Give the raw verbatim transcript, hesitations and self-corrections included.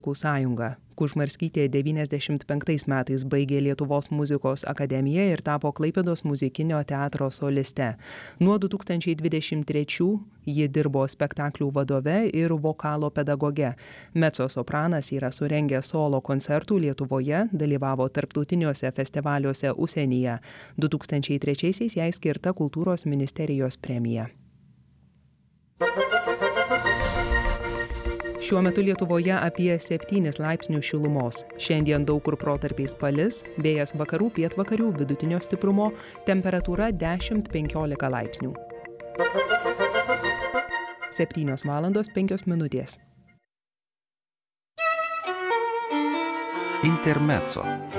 sąjunga. Kužmarskytė devyniasdešimt penktais metais baigė Lietuvos muzikos akademiją ir tapo Klaipėdos muzikinio teatro soliste. Nuo du tūkstančiai dvidešimt trečių ji dirbo spektaklių vadove ir vokalo pedagoge. Mecosopranas yra surengęs solo koncertų Lietuvoje, dalyvavo tarptautiniuose festivaliuose užsienyje. du tūkstančiai trečiaisiais jai skirta Kultūros ministerijos premija. Šiuo metu Lietuvoje apie septynis laipsnius šilumos. Šiandien daug kur protarpiais palis, vėjas vakarų pietvakarių vidutinio stiprumo, temperatūra dešimt penkiolika laipsnių. septynios valandos penkios minutės. Intermezzo.